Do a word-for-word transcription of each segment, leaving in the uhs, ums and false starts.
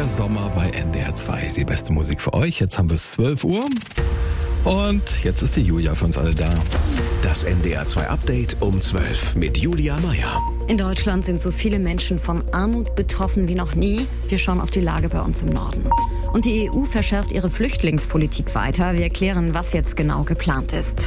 der Sommer bei N D R zwei. Die beste Musik für euch. Jetzt haben wir es zwölf Uhr. Und jetzt ist die Julia für uns alle da. Das N D R zwei Update um zwölf mit Julia Meyer. In Deutschland sind so viele Menschen von Armut betroffen wie noch nie. Wir schauen auf die Lage bei uns im Norden. Und die E U verschärft ihre Flüchtlingspolitik weiter. Wir erklären, was jetzt genau geplant ist.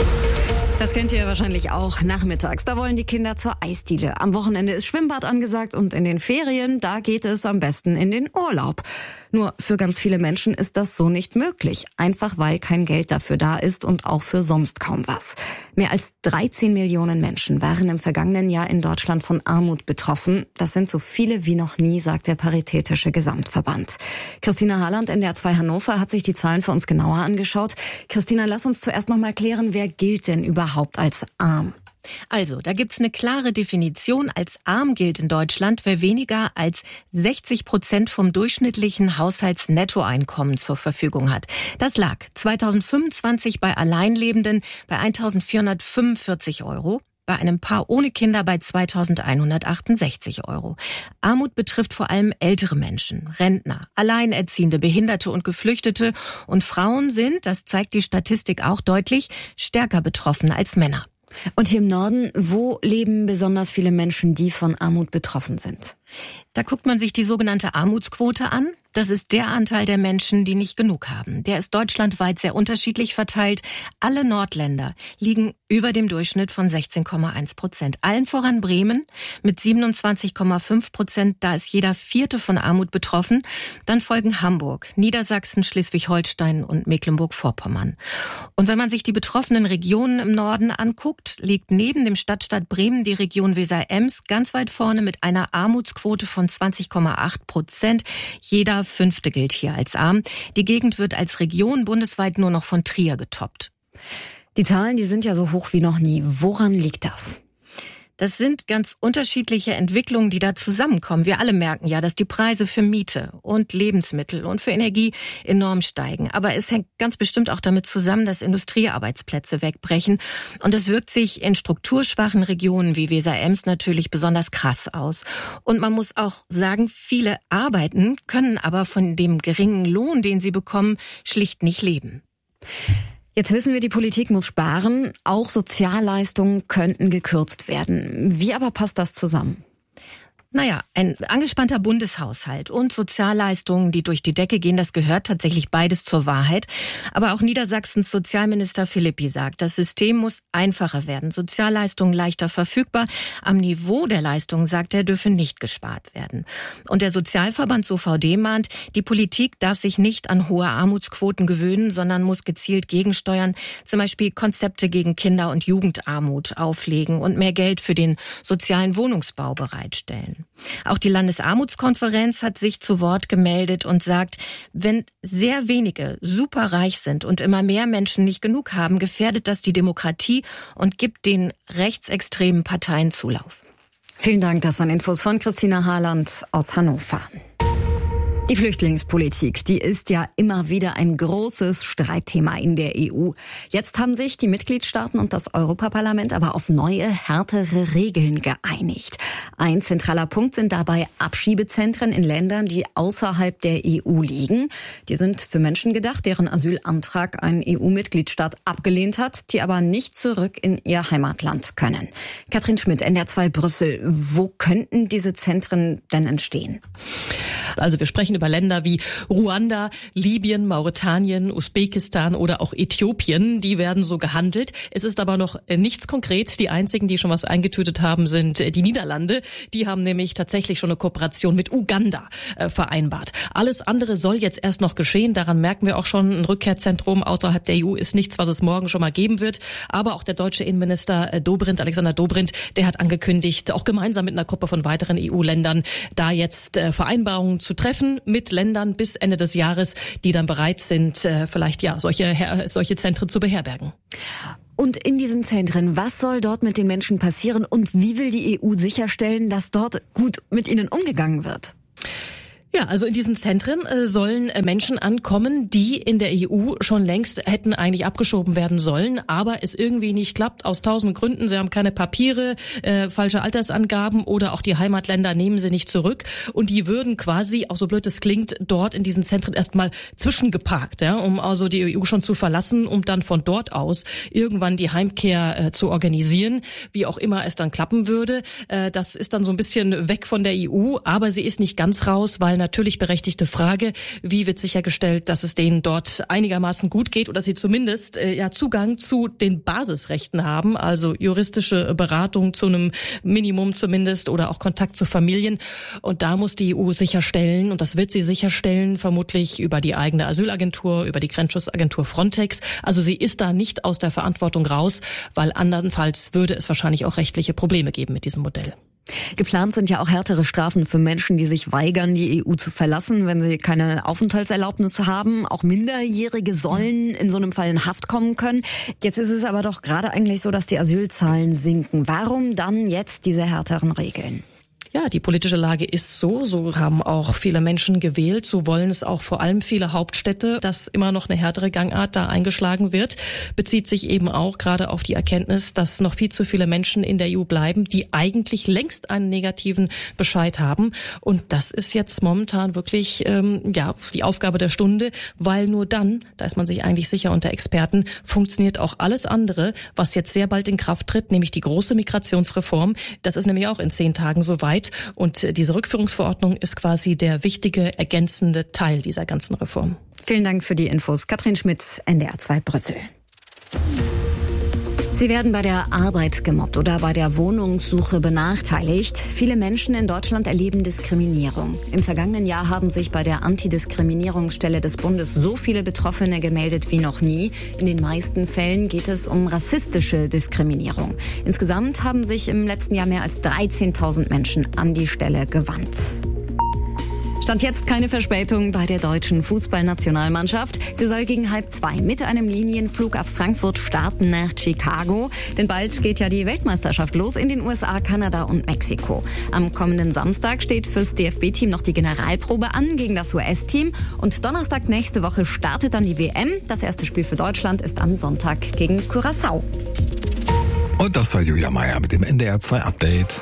Das kennt ihr wahrscheinlich auch nachmittags. Da wollen die Kinder zur Eisdiele. Am Wochenende ist Schwimmbad angesagt und in den Ferien, da geht es am besten in den Urlaub. Nur für ganz viele Menschen ist das so nicht möglich. Einfach weil kein Geld dafür da ist und auch für sonst kaum was. Mehr als dreizehn Millionen Menschen waren im vergangenen Jahr in Deutschland von Armut betroffen. Das sind so viele wie noch nie, sagt der Paritätische Gesamtverband. Christina Harland, N D R zwei Hannover, hat sich die Zahlen für uns genauer angeschaut. Christina, lass uns zuerst noch mal klären, wer gilt denn überhaupt als arm? Also, da gibt's eine klare Definition. Als arm gilt in Deutschland, wer weniger als sechzig Prozent vom durchschnittlichen Haushaltsnettoeinkommen zur Verfügung hat. Das lag zweitausendfünfundzwanzig bei Alleinlebenden bei eintausendvierhundertfünfundvierzig Euro. Bei einem Paar ohne Kinder bei zweitausendeinhundertachtundsechzig Euro. Armut betrifft vor allem ältere Menschen, Rentner, Alleinerziehende, Behinderte und Geflüchtete. Und Frauen sind, das zeigt die Statistik auch deutlich, stärker betroffen als Männer. Und hier im Norden, wo leben besonders viele Menschen, die von Armut betroffen sind? Da guckt man sich die sogenannte Armutsquote an. Das ist der Anteil der Menschen, die nicht genug haben. Der ist deutschlandweit sehr unterschiedlich verteilt. Alle Nordländer liegen über dem Durchschnitt von sechzehn Komma eins Prozent. Allen voran Bremen mit siebenundzwanzig Komma fünf Prozent. Da ist jeder Vierte von Armut betroffen. Dann folgen Hamburg, Niedersachsen, Schleswig-Holstein und Mecklenburg-Vorpommern. Und wenn man sich die betroffenen Regionen im Norden anguckt, liegt neben dem Stadtstaat Bremen die Region Weser-Ems ganz weit vorne mit einer Armutsquote von zwanzig Komma acht Prozent. Jeder Fünfte gilt hier als arm. Die Gegend wird als Region bundesweit nur noch von Trier getoppt. Die Zahlen, die sind ja so hoch wie noch nie. Woran liegt das? Das sind ganz unterschiedliche Entwicklungen, die da zusammenkommen. Wir alle merken ja, dass die Preise für Miete und Lebensmittel und für Energie enorm steigen. Aber es hängt ganz bestimmt auch damit zusammen, dass Industriearbeitsplätze wegbrechen. Und das wirkt sich in strukturschwachen Regionen wie Weser-Ems natürlich besonders krass aus. Und man muss auch sagen, viele arbeiten, können aber von dem geringen Lohn, den sie bekommen, schlicht nicht leben. Jetzt wissen wir, die Politik muss sparen. Auch Sozialleistungen könnten gekürzt werden. Wie aber passt das zusammen? Naja, ein angespannter Bundeshaushalt und Sozialleistungen, die durch die Decke gehen, das gehört tatsächlich beides zur Wahrheit. Aber auch Niedersachsens Sozialminister Philippi sagt, das System muss einfacher werden, Sozialleistungen leichter verfügbar. Am Niveau der Leistungen, sagt er, dürfe nicht gespart werden. Und der Sozialverband S O V D mahnt, die Politik darf sich nicht an hohe Armutsquoten gewöhnen, sondern muss gezielt gegensteuern, zum Beispiel Konzepte gegen Kinder- und Jugendarmut auflegen und mehr Geld für den sozialen Wohnungsbau bereitstellen. Auch die Landesarmutskonferenz hat sich zu Wort gemeldet und sagt, wenn sehr wenige superreich sind und immer mehr Menschen nicht genug haben, gefährdet das die Demokratie und gibt den rechtsextremen Parteien Zulauf. Vielen Dank, das waren Infos von Christina Harland aus Hannover. Die Flüchtlingspolitik, die ist ja immer wieder ein großes Streitthema in der E U. Jetzt haben sich die Mitgliedstaaten und das Europaparlament aber auf neue, härtere Regeln geeinigt. Ein zentraler Punkt sind dabei Abschiebezentren in Ländern, die außerhalb der E U liegen. Die sind für Menschen gedacht, deren Asylantrag ein E U-Mitgliedstaat abgelehnt hat, die aber nicht zurück in ihr Heimatland können. Katrin Schmidt, N D R zwei Brüssel. Wo könnten diese Zentren denn entstehen? Also wir sprechen über Länder wie Ruanda, Libyen, Mauretanien, Usbekistan oder auch Äthiopien. Die werden so gehandelt. Es ist aber noch nichts konkret. Die einzigen, die schon was eingetütet haben, sind die Niederlande. Die haben nämlich tatsächlich schon eine Kooperation mit Uganda äh, vereinbart. Alles andere soll jetzt erst noch geschehen. Daran merken wir auch schon, ein Rückkehrzentrum außerhalb der E U ist nichts, was es morgen schon mal geben wird. Aber auch der deutsche Innenminister äh, Dobrindt, Alexander Dobrindt, der hat angekündigt, auch gemeinsam mit einer Gruppe von weiteren E U-Ländern da jetzt äh, Vereinbarungen zu treffen mit Ländern bis Ende des Jahres, die dann bereit sind, vielleicht ja solche solche Zentren zu beherbergen. Und in diesen Zentren, was soll dort mit den Menschen passieren und wie will die E U sicherstellen, dass dort gut mit ihnen umgegangen wird? Ja, also in diesen Zentren äh, sollen äh, Menschen ankommen, die in der E U schon längst hätten eigentlich abgeschoben werden sollen, aber es irgendwie nicht klappt aus tausend Gründen. Sie haben keine Papiere, äh, falsche Altersangaben oder auch die Heimatländer nehmen sie nicht zurück. Und die würden quasi, auch so blöd es klingt, dort in diesen Zentren erstmal zwischengeparkt, ja, um also die E U schon zu verlassen, um dann von dort aus irgendwann die Heimkehr äh, zu organisieren, wie auch immer es dann klappen würde. Äh, das ist dann so ein bisschen weg von der E U, aber sie ist nicht ganz raus, weil natürlich berechtigte Frage, wie wird sichergestellt, dass es denen dort einigermaßen gut geht oder sie zumindest äh, ja Zugang zu den Basisrechten haben, also juristische Beratung zu einem Minimum zumindest oder auch Kontakt zu Familien. Und da muss die E U sicherstellen, und das wird sie sicherstellen, vermutlich über die eigene Asylagentur, über die Grenzschutzagentur Frontex. Also sie ist da nicht aus der Verantwortung raus, weil andernfalls würde es wahrscheinlich auch rechtliche Probleme geben mit diesem Modell. Geplant sind ja auch härtere Strafen für Menschen, die sich weigern, die E U zu verlassen, wenn sie keine Aufenthaltserlaubnis haben. Auch Minderjährige sollen in so einem Fall in Haft kommen können. Jetzt ist es aber doch gerade eigentlich so, dass die Asylzahlen sinken. Warum dann jetzt diese härteren Regeln? Ja, die politische Lage ist so, so haben auch viele Menschen gewählt, so wollen es auch vor allem viele Hauptstädte, dass immer noch eine härtere Gangart da eingeschlagen wird, bezieht sich eben auch gerade auf die Erkenntnis, dass noch viel zu viele Menschen in der E U bleiben, die eigentlich längst einen negativen Bescheid haben, und das ist jetzt momentan wirklich ähm, ja die Aufgabe der Stunde, weil nur dann, da ist man sich eigentlich sicher unter Experten, funktioniert auch alles andere, was jetzt sehr bald in Kraft tritt, nämlich die große Migrationsreform. Das ist nämlich auch in zehn Tagen soweit. Und diese Rückführungsverordnung ist quasi der wichtige, ergänzende Teil dieser ganzen Reform. Vielen Dank für die Infos. Katrin Schmidt, N D R zwei Brüssel. Sie werden bei der Arbeit gemobbt oder bei der Wohnungssuche benachteiligt. Viele Menschen in Deutschland erleben Diskriminierung. Im vergangenen Jahr haben sich bei der Antidiskriminierungsstelle des Bundes so viele Betroffene gemeldet wie noch nie. In den meisten Fällen geht es um rassistische Diskriminierung. Insgesamt haben sich im letzten Jahr mehr als dreizehntausend Menschen an die Stelle gewandt. Stand jetzt keine Verspätung bei der deutschen Fußballnationalmannschaft. Sie soll gegen halb zwei mit einem Linienflug ab Frankfurt starten nach Chicago. Denn bald geht ja die Weltmeisterschaft los in den U S A, Kanada und Mexiko. Am kommenden Samstag steht fürs D F B-Team noch die Generalprobe an gegen das U S-Team. Und Donnerstag nächste Woche startet dann die W M. Das erste Spiel für Deutschland ist am Sonntag gegen Curaçao. Und das war Julia Meier mit dem N D R zwei Update.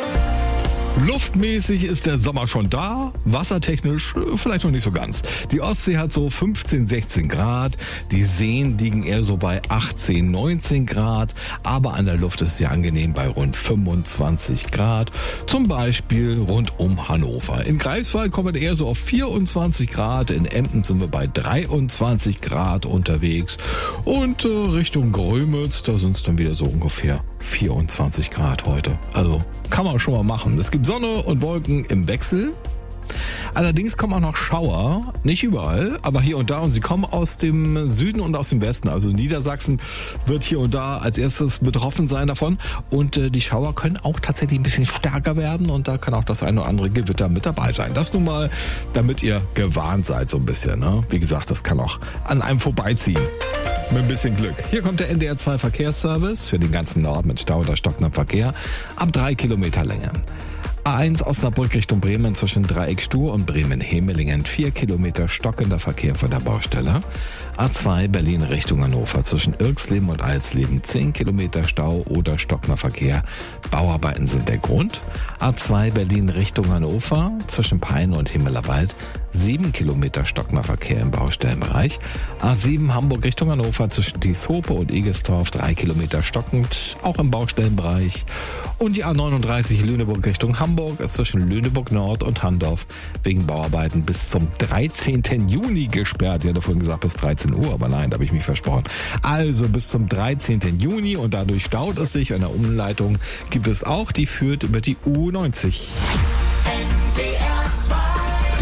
Luftmäßig ist der Sommer schon da, wassertechnisch vielleicht noch nicht so ganz. Die Ostsee hat so fünfzehn, sechzehn Grad, die Seen liegen eher so bei achtzehn, neunzehn Grad, aber an der Luft ist sie angenehm bei rund fünfundzwanzig Grad, zum Beispiel rund um Hannover. In Greifswald kommen wir eher so auf vierundzwanzig Grad, in Emden sind wir bei dreiundzwanzig Grad unterwegs und äh, Richtung Grömitz, da sind es dann wieder so ungefähr vierundzwanzig Grad heute. Also kann man schon mal machen. Es gibt Sonne und Wolken im Wechsel. Allerdings kommen auch noch Schauer, nicht überall, aber hier und da, und sie kommen aus dem Süden und aus dem Westen. Also Niedersachsen wird hier und da als erstes betroffen sein davon, und äh, die Schauer können auch tatsächlich ein bisschen stärker werden, und da kann auch das eine oder andere Gewitter mit dabei sein. Das nun mal, damit ihr gewarnt seid so ein bisschen, ne? Wie gesagt, das kann auch an einem vorbeiziehen. Mit ein bisschen Glück. Hier kommt der N D R zwei Verkehrsservice für den ganzen Norden mit Stau oder stockendem Verkehr ab drei Kilometer Länge. A eins Osnabrück Richtung Bremen zwischen Dreieck-Stur und Bremen-Hemelingen, vier Kilometer stockender Verkehr vor der Baustelle. A zwei Berlin Richtung Hannover zwischen Irxleben und Alsleben, zehn Kilometer Stau oder stockender Verkehr. Bauarbeiten sind der Grund. A zwei Berlin Richtung Hannover zwischen Peine und Himmelerwald, sieben Kilometer stockender Verkehr im Baustellenbereich. A sieben Hamburg Richtung Hannover zwischen Dieshope und Egestorf, drei Kilometer stockend, auch im Baustellenbereich. Und die A neununddreißig Lüneburg Richtung Hamburg ist zwischen Lüneburg Nord und Handorf wegen Bauarbeiten bis zum dreizehnten Juni gesperrt. Ich hatte vorhin gesagt bis dreizehn Uhr, aber nein, da habe ich mich versprochen. Also bis zum dreizehnten Juni, und dadurch staut es sich. Eine Umleitung gibt es auch, die führt über die U neunzig. Der N D R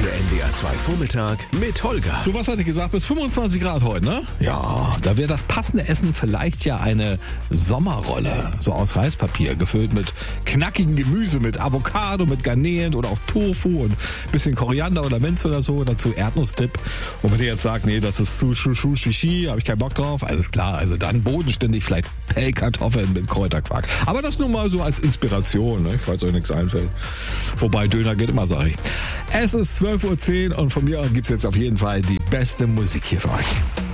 R zwei Vormittag mit Holger. So, was hatte ich gesagt? Bis fünfundzwanzig Grad heute, ne? Ja, da wäre das passende Essen vielleicht ja eine Sommerrolle. So aus Reispapier, gefüllt mit knackigem Gemüse, mit Avocado, mit Garnelen oder auch Tofu und bisschen Koriander oder Minze oder so. Dazu Erdnussdip. Und wenn ihr jetzt sagt, nee, das ist zu schu shishi, habe ich keinen Bock drauf. Alles klar, also dann bodenständig vielleicht Pellkartoffeln mit Kräuterquark. Aber das nur mal so als Inspiration, ne? Falls euch nichts einfällt. Wobei Döner geht immer, sag ich. Es ist zwölf Uhr zehn und von mir gibt's jetzt auf jeden Fall die beste Musik hier für euch.